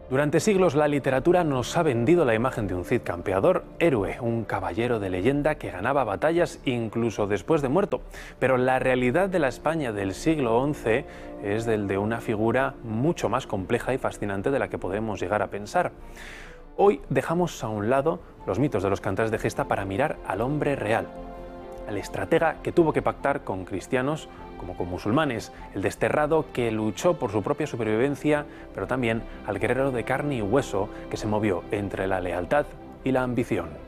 Durante siglos la literatura nos ha vendido la imagen de un Cid campeador, héroe, un caballero de leyenda que ganaba batallas incluso después de muerto. Pero la realidad de la España del siglo XI es del de una figura mucho más compleja y fascinante de la que podemos llegar a pensar. Hoy dejamos a un lado los mitos de los cantares de gesta para mirar al hombre real, al estratega que tuvo que pactar con cristianos como con musulmanes, el desterrado que luchó por su propia supervivencia, pero también al guerrero de carne y hueso que se movió entre la lealtad y la ambición.